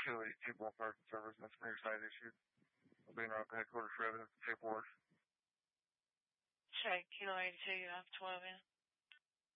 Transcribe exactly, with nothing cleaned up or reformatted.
Kilo eight ball park and service, and that's from your side issued. I'll be in around the headquarters for evidence and paperwork. Check, Kilo eighty-two, you have twelve in.